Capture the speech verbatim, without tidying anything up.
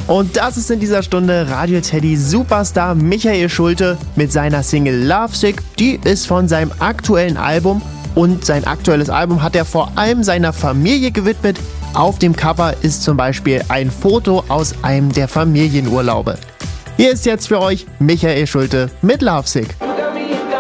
Und das ist in dieser Stunde Radio Teddy Superstar Michael Schulte mit seiner Single Lovesick. Die ist von seinem aktuellen Album und sein aktuelles Album hat er vor allem seiner Familie gewidmet. Auf dem Cover ist zum Beispiel ein Foto aus einem der Familienurlaube. Hier ist jetzt für euch Michael Schulte mit Lovesick.